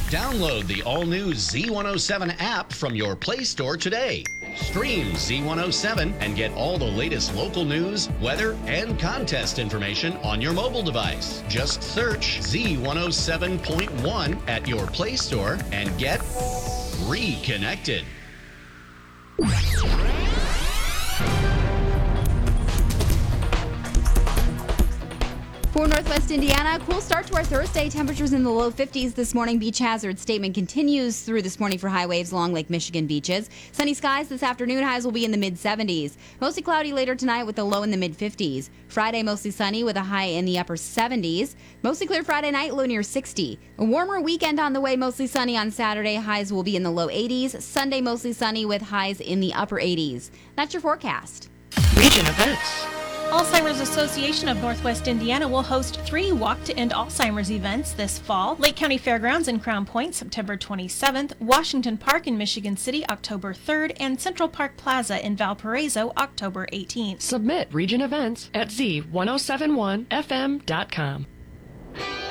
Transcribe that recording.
Download the all-new Z107 app from your Play Store today. Stream Z107 and get all the latest local news, weather, and contest information on your mobile device. Just search Z107.1 at your Play Store and get reconnected. For Northwest Indiana, cool start to our Thursday. Temperatures in the low 50s this morning. Beach hazard statement continues through this morning for high waves along Lake Michigan beaches. Sunny skies this afternoon. Highs will be in the mid-70s. Mostly cloudy later tonight with a low in the mid-50s. Friday, mostly sunny with a high in the upper 70s. Mostly clear Friday night, low near 60. A warmer weekend on the way. Mostly sunny on Saturday. Highs will be in the low 80s. Sunday, mostly sunny with highs in the upper 80s. That's your forecast. Region events. Alzheimer's Association of Northwest Indiana will host 3 Walk to End Alzheimer's events this fall. Lake County Fairgrounds in Crown Point, September 27th, Washington Park in Michigan City, October 3rd, and Central Park Plaza in Valparaiso, October 18th. Submit region events at z1071fm.com.